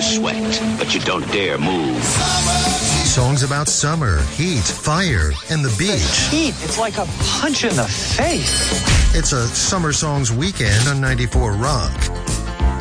sweat, but you don't dare move. Songs about summer, heat, fire, and the beach. The heat, it's like a punch in the face. It's a Summer Songs weekend on 94 Rock.